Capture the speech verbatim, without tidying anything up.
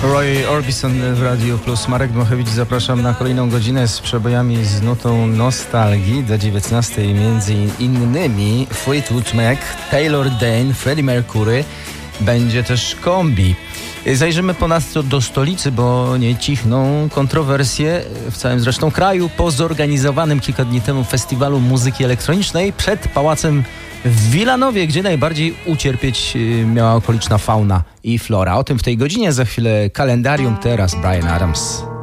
Roy Orbison w Radio Plus. Marek Dmochewicz, zapraszam na kolejną godzinę z przebojami z nutą nostalgii. Do dziewiętnastej między innymi Fleetwood Mac, Taylor Dane, Freddie Mercury. Będzie też kombi. Zajrzymy ponadto do stolicy, bo nie cichną kontrowersje w całym zresztą kraju po zorganizowanym kilka dni temu festiwalu muzyki elektronicznej przed pałacem w Wilanowie, gdzie najbardziej ucierpieć miała okoliczna fauna i flora. O tym w tej godzinie, za chwilę kalendarium, teraz Bryan Adams.